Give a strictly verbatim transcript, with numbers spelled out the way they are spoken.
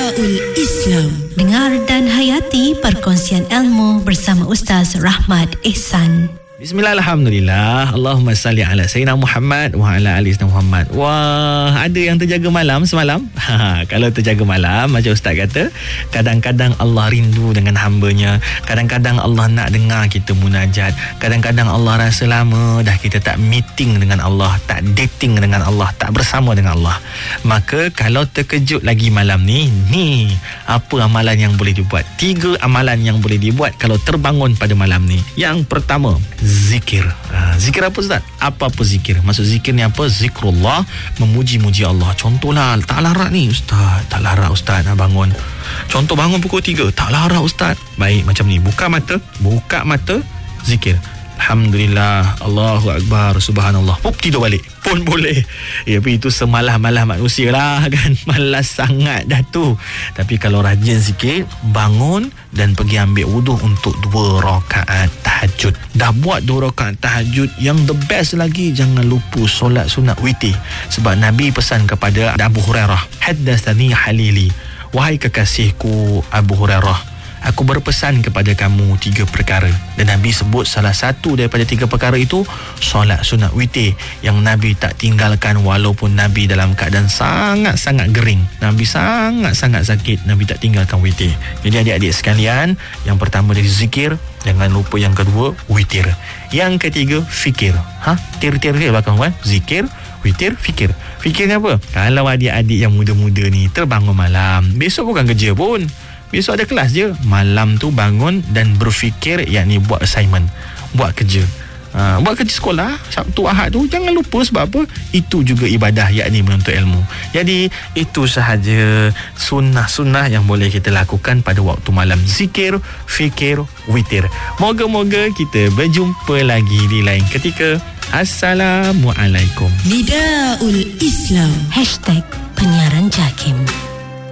Nidaul Islam. Dengar dan hayati perkongsian ilmu bersama Ustaz Rahmat Ehsan. Bismillah, alhamdulillah. Allahumma salli ala Sayyidina Muhammad wa ala ali Sayyidina Muhammad. Wah, ada yang terjaga malam semalam? Ha, kalau terjaga malam, macam Ustaz kata, kadang-kadang Allah rindu dengan hambanya. Kadang-kadang Allah nak dengar kita munajat. Kadang-kadang Allah rasa lama dah kita tak meeting dengan Allah, tak dating dengan Allah, tak bersama dengan Allah. Maka kalau terkejut lagi malam ni, ni apa amalan yang boleh dibuat? Tiga amalan yang boleh dibuat kalau terbangun pada malam ni. Yang pertama, zikir. Ha, zikir apa Ustaz? Apa-apa zikir. Maksud zikir ni apa? Zikrullah, memuji-muji Allah. Contohlah, tak larat ni Ustaz. Tak larat Ustaz nak bangun. Contoh bangun pukul tiga. Tak larat Ustaz. Baik, macam ni. Buka mata. Buka mata. Zikir. Alhamdulillah, Allahu Akbar, Subhanallah. Pup, tidur balik pun boleh. Ya, tapi itu semalah-malah manusia lah kan. Malas sangat dah tu. Tapi kalau rajin sikit, bangun dan pergi ambil wudu untuk dua rakaat tahajud. Dah buat dua rakaat tahajud, yang the best lagi, jangan lupa solat sunat witir. Sebab Nabi pesan kepada Abu Hurairah, haddatsani halili, wahai kekasihku Abu Hurairah, aku berpesan kepada kamu tiga perkara. Dan Nabi sebut salah satu daripada tiga perkara itu solat sunat witir, yang Nabi tak tinggalkan walaupun Nabi dalam keadaan sangat-sangat gering, Nabi sangat-sangat sakit, Nabi tak tinggalkan witir. Jadi adik-adik sekalian, yang pertama dari zikir, jangan lupa yang kedua witir. Yang ketiga fikir. Ha? Tir-tir dia belakang kan? Zikir, witir, fikir. Fikirnya apa? Kalau adik-adik yang muda-muda ni terbangun malam, besok bukan kerja pun, besok ada kelas je, malam tu bangun dan berfikir, yakni buat assignment, buat kerja. Ha, buat kerja sekolah Sabtu Ahad tu jangan lupa. Sebab apa? Itu juga ibadah, yakni menuntut ilmu. Jadi itu sahaja sunnah-sunnah yang boleh kita lakukan pada waktu malam. Zikir, fikir, witir. Moga-moga kita berjumpa lagi di lain ketika. Assalamualaikum. Nidaul Islam. Hashtag Penyiaran Jakim.